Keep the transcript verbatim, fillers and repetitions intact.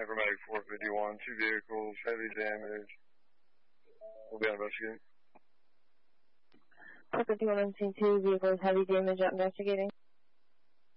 informatic four fifty-one, two vehicles, heavy damage. We'll be investigating. four fifty-one, two vehicles, heavy damage, investigating.